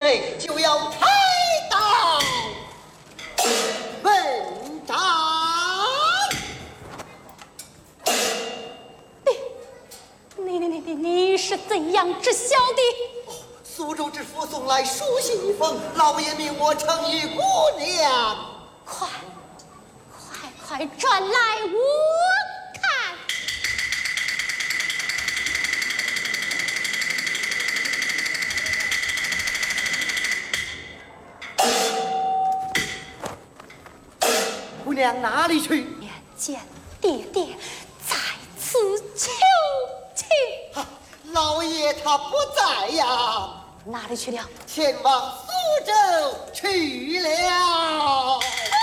内就要开刀问斩。 你是怎样知晓的？ 苏州知府送来书信一封，老爷命我呈与姑娘。 快转来我看。 姑娘哪里去？ 面见爹爹在此求情。 老爷他不在呀。 哪里去了？ 前往苏州去了。